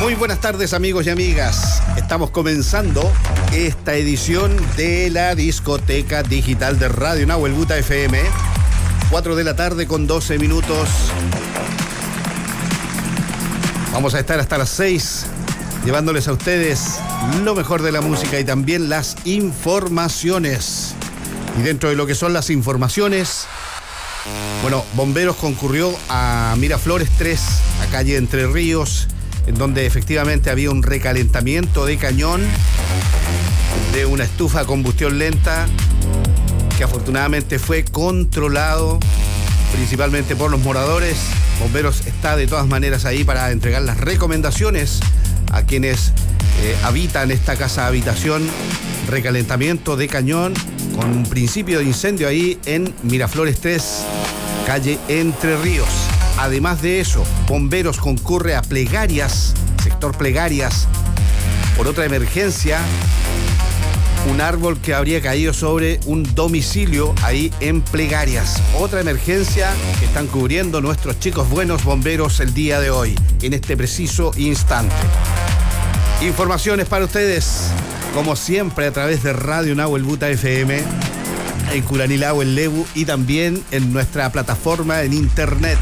Muy buenas tardes, amigos y amigas. Estamos comenzando esta edición de la discoteca digital de Radio Nahuelbuta FM. 4 de la tarde con 12 minutos. Vamos a estar hasta las 6 llevándoles a ustedes lo mejor de la música y también las informaciones. Y dentro de lo que son las informaciones, bueno, Bomberos concurrió a Miraflores 3, a calle Entre Ríos, en donde efectivamente había un recalentamiento de cañón de una estufa a combustión lenta que afortunadamente fue controlado principalmente por los moradores. Bomberos está de todas maneras ahí para entregar las recomendaciones a quienes habitan esta casa habitación. Recalentamiento de cañón con un principio de incendio ahí en Miraflores 3, calle Entre Ríos. Además de eso, Bomberos concurre a Plegarias, sector Plegarias, por otra emergencia. Un árbol que habría caído sobre un domicilio ahí en Plegarias. Otra emergencia que están cubriendo nuestros chicos buenos bomberos el día de hoy, en este preciso instante. Informaciones para ustedes, como siempre, a través de Radio Nahuelbuta FM, en Curanilahue, en Lebu, y también en nuestra plataforma en internet,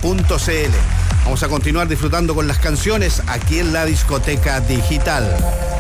www.nahuelbutafm.cl. Vamos a continuar disfrutando con las canciones aquí en la discoteca digital.